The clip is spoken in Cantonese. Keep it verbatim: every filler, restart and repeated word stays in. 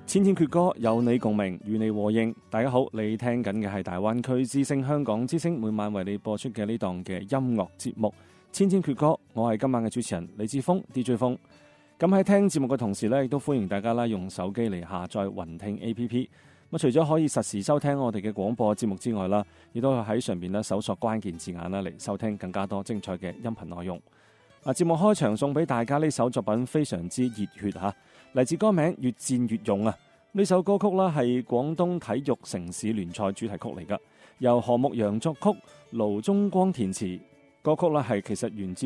千千闕歌，有你共鳴，與你和應。大家好，你聽緊嘅係大灣區之聲香港之聲每晚為你播出嘅呢檔嘅音樂節目《千千闕歌》。我係今晚嘅主持人李志峰 D J 峰。咁喺聽節目嘅同時呢，亦都歡迎大家啦用手機嚟下載雲聽 A P P。咁除咗可以實時收聽我哋嘅廣播節目之外啦，亦都喺上邊咧搜索關鍵字眼啦嚟收聽更加多精彩嘅音頻內容。啊，節目開場送俾大家呢首作品非常之熱血吓，嚟自歌名《越戰越勇》啊！呢首歌曲啦係廣東體育城市聯賽主題曲嚟噶，由何牧陽作曲，盧中光填詞。歌曲啦係其實源自